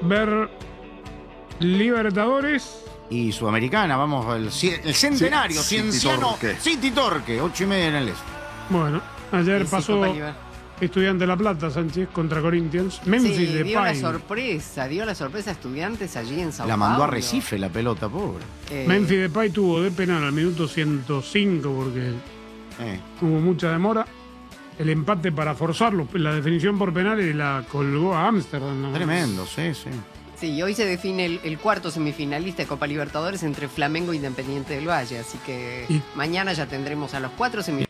ver Libertadores y Sudamericana, vamos, el centenario, cienciano, City Torque, 8:30 en el este. Bueno, ayer Sí, pasó Copa Liber- Estudiante de La Plata, Sánchez, contra Corinthians. Memphis Sí, Depay. dio la sorpresa a Estudiantes allí en Sao La mandó a Paulo. Recife la pelota, pobre. Memphis Depay tuvo de penal al minuto 105 porque hubo mucha demora. El empate para forzarlo, la definición por penal y la colgó a Ámsterdam, ¿no? Tremendo, sí. Sí, y hoy se define el cuarto semifinalista de Copa Libertadores entre Flamengo e Independiente del Valle, así que mañana ya tendremos a los 4 semifinalistas.